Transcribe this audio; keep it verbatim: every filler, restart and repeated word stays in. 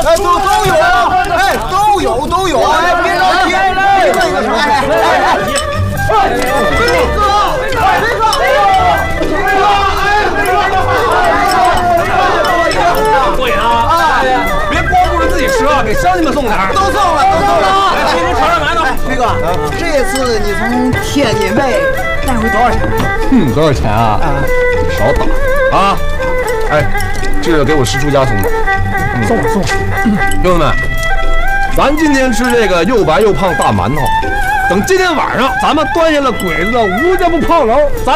哎，都都有啊，哎，都有都有，哎，别着急，一个一个说，哎哎哎，飞哥，飞哥，飞哥，飞哥，哎，飞哥， 对啊，别光顾着自己吃啊，给乡亲们送点儿。 都送了，都送了。 来，飞哥尝尝馒头。 飞哥，这次你从天津卫带回多少钱？ 嗯，多少钱啊？少打啊！哎，这个给我师出家送的。 送了送了。 兄弟们，咱今天吃这个又白又胖大馒头，等今天晚上咱们端下了鬼子的吴家埠炮楼，咱